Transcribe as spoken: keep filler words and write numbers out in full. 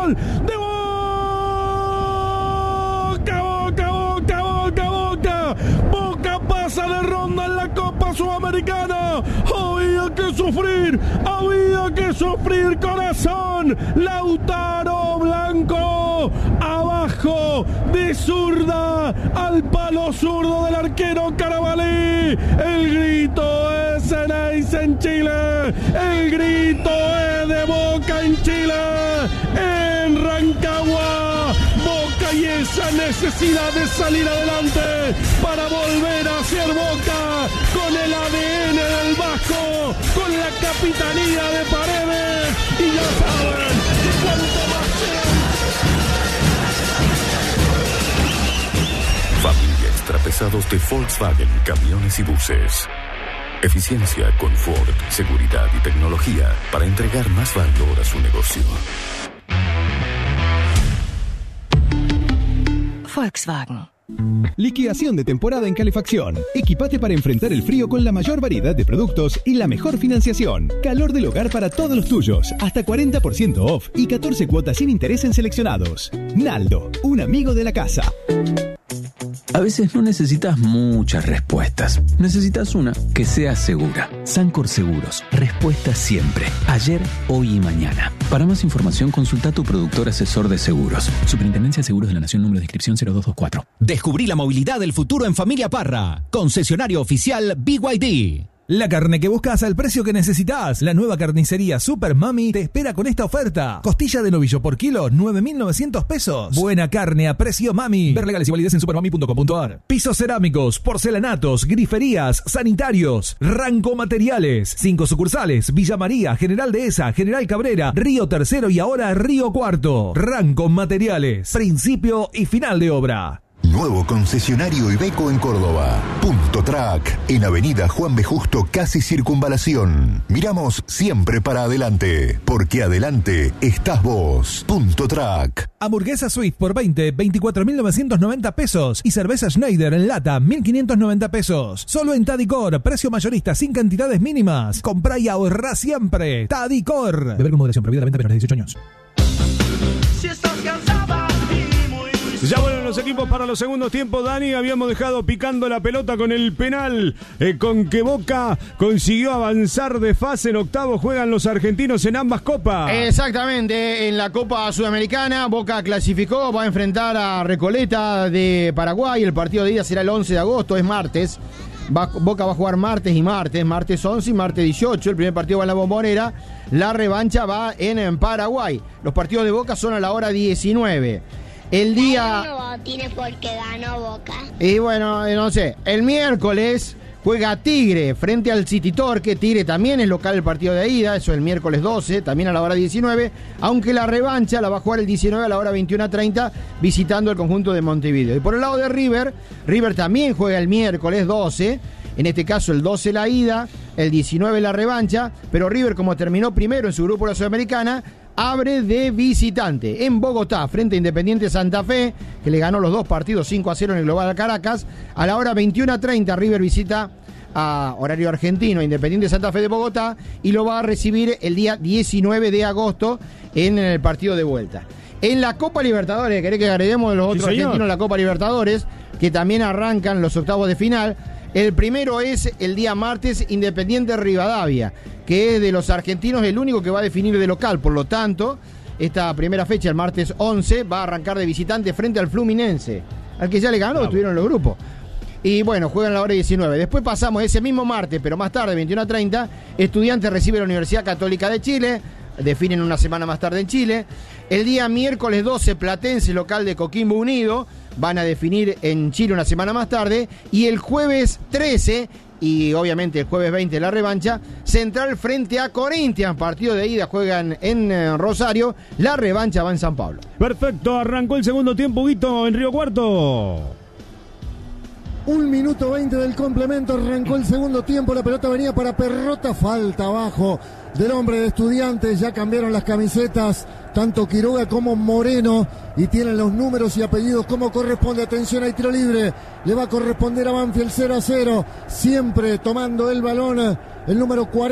gol de Boca, Boca, Boca, Boca, Boca. Boca pasa de ronda en la Copa Sudamericana. Había que sufrir, había que sufrir, corazón. Lautaro Blanco, abajo de zurda, al palo zurdo del arquero Carabalí. El grito es Eneis en Chile, el grito es de Boca en Chile, en Rancagua. Boca y esa necesidad de salir adelante para volver a ser Boca con el A D N del Vasco, con la capitanía de Paredes, y ya saben que cuanto más sean. Familia Extrapesados de Volkswagen Camiones y Buses. Eficiencia, confort, seguridad y tecnología para entregar más valor a su negocio. Volkswagen. Liquidación de temporada en calefacción. Equipate para enfrentar el frío con la mayor variedad de productos y la mejor financiación. Calor del hogar para todos los tuyos. Hasta cuarenta por ciento off y catorce cuotas sin interés en seleccionados. Naldo, un amigo de la casa. A veces no necesitas muchas respuestas. Necesitas una que sea segura. Sancor Seguros. Respuesta siempre. Ayer, hoy y mañana. Para más información, consulta a tu productor asesor de seguros. Superintendencia de Seguros de la Nación, número de inscripción cero dos dos cuatro. Descubrí la movilidad del futuro en Familia Parra. Concesionario oficial B Y D. La carne que buscas al precio que necesitas. La nueva carnicería Super Mami te espera con esta oferta. Costilla de novillo por kilo, nueve mil novecientos pesos. Buena carne a precio Mami. Ver legales y validez en supermami punto com punto a r. Pisos cerámicos, porcelanatos, griferías, sanitarios. Ranco Materiales. Cinco sucursales. Villa María, General Dehesa, General Cabrera, Río Tercero y ahora Río Cuarto. Ranco Materiales. Principio y final de obra. Nuevo concesionario Iveco en Córdoba. Punto Track, en Avenida Juan B. Justo, casi Circunvalación. Miramos siempre para adelante, porque adelante estás vos. Punto Track. Hamburguesa Swift por veinte, veinticuatro mil novecientos noventa pesos. Y cerveza Schneider en lata, mil quinientos noventa pesos. Solo en Tadicor, precio mayorista sin cantidades mínimas. Comprá y ahorrá siempre. Tadicor. Beber con moderación, prohibida la venta a menores de dieciocho años. Si estás cansada y muy... Ya vuelven los equipos para los segundos tiempos, Dani. Habíamos dejado picando la pelota con el penal, eh, con que Boca consiguió avanzar de fase. En octavo juegan los argentinos en ambas copas. Exactamente, en la Copa Sudamericana Boca clasificó, va a enfrentar a Recoleta de Paraguay. El partido de ida será el once de agosto, es martes. Va, Boca va a jugar martes y martes, martes once y martes dieciocho. El primer partido va en la Bombonera, la revancha va en, en Paraguay. Los partidos de Boca son a la hora diecinueve. El día... No tiene porque ganó Boca. Y bueno, no sé, el miércoles juega Tigre frente al City Torque. Tigre también es local el partido de ida, eso el miércoles doce, también a la hora diecinueve, aunque la revancha la va a jugar el diecinueve a la hora veintiuno treinta, visitando el conjunto de Montevideo. Y por el lado de River, River también juega el miércoles doce, en este caso el doce la ida, el diecinueve la revancha, pero River, como terminó primero en su grupo de la Sudamericana, abre de visitante en Bogotá frente a Independiente Santa Fe, que le ganó los dos partidos cinco a cero en el Global a Caracas. A la hora veintiuno treinta River visita a horario argentino Independiente Santa Fe de Bogotá y lo va a recibir el día diecinueve de agosto en el partido de vuelta. En la Copa Libertadores, querés que agreguemos los otros sí, argentinos en la Copa Libertadores, que también arrancan los octavos de final. El primero es el día martes, Independiente Rivadavia, que es de los argentinos el único que va a definir de local. Por lo tanto, esta primera fecha, el martes once, va a arrancar de visitante frente al Fluminense, al que ya le ganó, estuvieron en los grupos. Y bueno, juegan a la hora diecinueve. Después pasamos ese mismo martes, pero más tarde, veintiuno treinta, Estudiantes recibe a la Universidad Católica de Chile, definen una semana más tarde en Chile. El día miércoles doce, Platense, local de Coquimbo Unido, van a definir en Chile una semana más tarde. Y el jueves trece, y obviamente el jueves veinte la revancha, Central frente a Corinthians, partido de ida, juegan en eh, Rosario, la revancha va en San Pablo. Perfecto, arrancó el segundo tiempo, Guito, en Río Cuarto. Un minuto veinte del complemento, arrancó el segundo tiempo, la pelota venía para Perrota, falta abajo del hombre de Estudiantes, ya cambiaron las camisetas, tanto Quiroga como Moreno, y tienen los números y apellidos como corresponde. Atención, hay tiro libre, le va a corresponder a Banfield, cero a cero, siempre tomando el balón el número cuarenta.